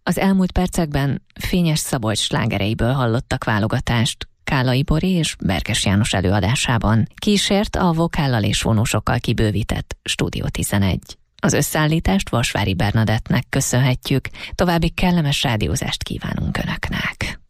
Az elmúlt percekben Fényes Szabolcs slágereiből hallottak válogatást Kállai Bori és Berkes János előadásában. Kísért a vokállal és vonósokkal kibővített Stúdió 11. Az összeállítást Vasvári Bernadettnek köszönhetjük, további kellemes rádiózást kívánunk Önöknek.